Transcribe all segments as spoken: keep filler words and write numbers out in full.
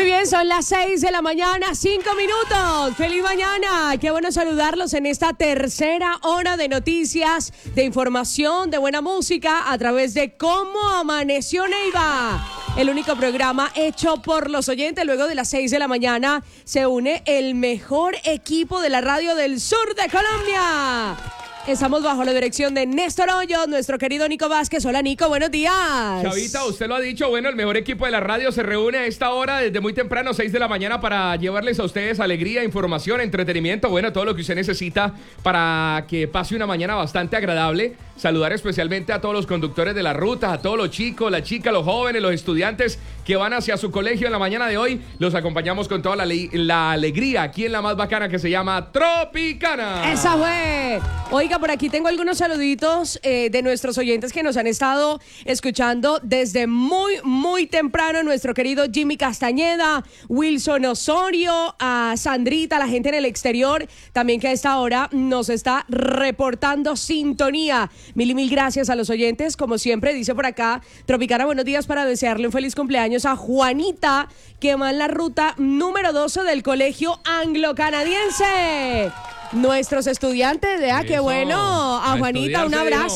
Muy bien, son las seis de la mañana, cinco minutos. ¡Feliz mañana! Qué bueno saludarlos en esta tercera hora de noticias, de información, de buena música a través de Cómo Amaneció Neiva. El único programa hecho por los oyentes. Luego de las seis de la mañana se une el mejor equipo de la radio del sur de Colombia. Estamos bajo la dirección de Néstor Hoyos, nuestro querido Nico Vázquez. Hola, Nico, buenos días. Chavita, usted lo ha dicho, bueno, el mejor equipo de la radio se reúne a esta hora desde muy temprano, seis de la mañana, para llevarles a ustedes alegría, información, entretenimiento, bueno, todo lo que usted necesita para que pase una mañana bastante agradable. Saludar especialmente a todos los conductores de las rutas, a todos los chicos, las chicas, los jóvenes, los estudiantes que van hacia su colegio en la mañana de hoy. Los acompañamos con toda la, la alegría aquí en la más bacana que se llama Tropicana. ¡Esa fue! Oiga, por aquí tengo algunos saluditos eh, de nuestros oyentes que nos han estado escuchando desde muy, muy temprano. Nuestro querido Jimmy Castañeda, Wilson Osorio, a Sandrita, la gente en el exterior, también que a esta hora nos está reportando sintonía. Mil y mil gracias a los oyentes. Como siempre, dice por acá, Tropicana, buenos días para desearle un feliz cumpleaños a Juanita, que va en la ruta número doce del Colegio Anglo-Canadiense. Nuestros estudiantes, ¿verdad? ¡Qué bueno! A Juanita, un abrazo.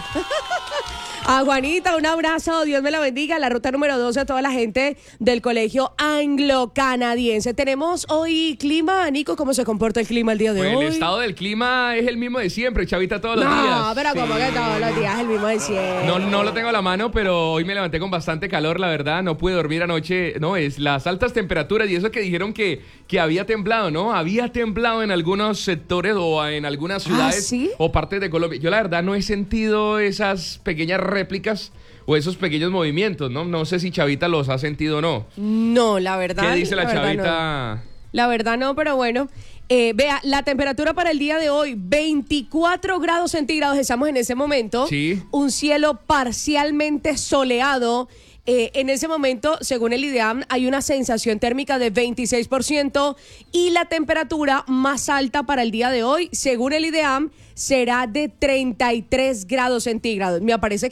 A Juanita, un abrazo. Dios me la bendiga. La ruta número doce a toda la gente del Colegio Anglo-Canadiense. Tenemos hoy clima. Nico, ¿cómo se comporta el clima el día de pues hoy? El estado del clima es el mismo de siempre, Chavita, todos los no, días. No, pero como sí. que todos los días es el mismo de siempre. No, no lo tengo a la mano, pero hoy me levanté con bastante calor, la verdad. No pude dormir anoche. No, es las altas temperaturas y eso que dijeron que, que había temblado, ¿no? Había temblado en algunos sectores o en algunas ciudades. ¿Ah, sí? O partes de Colombia. Yo la verdad no he sentido esas pequeñas réplicas o esos pequeños movimientos, ¿no? No sé si Chavita los ha sentido o no. No, la verdad. ¿Qué dice la, la Chavita? No. La verdad no, pero bueno. Eh, vea, la temperatura para el día de hoy, veinticuatro grados centígrados, estamos en ese momento. Sí. Un cielo parcialmente soleado. Eh, en ese momento, según el IDEAM, hay una sensación térmica de veintiséis por ciento y la temperatura más alta para el día de hoy, según el IDEAM, será de treinta y tres grados centígrados. Me parece